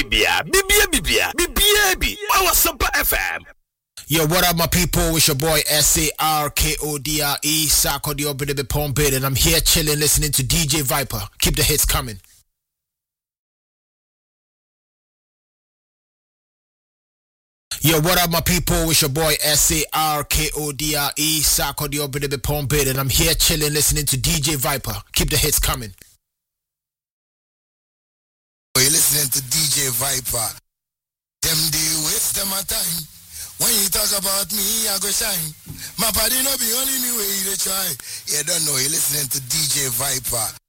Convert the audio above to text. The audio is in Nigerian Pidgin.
BBA. Our Super FM. Yo, what up, my people? It's your boy SARKODRE, Sarkodie Obidebe Pompid, and I'm here chilling, listening to DJ Viper. Keep the hits coming. Yo, what up, my people? It's your boy SARKODRE, Sarkodie Obidebe Pompid, and I'm here chilling, listening to DJ Viper. Keep the hits coming. You're listening to DJ Viper. Them they waste them my time. When you talk about me, I go shine. My body no be only me way you try. You don't know, you're listening to DJ Viper.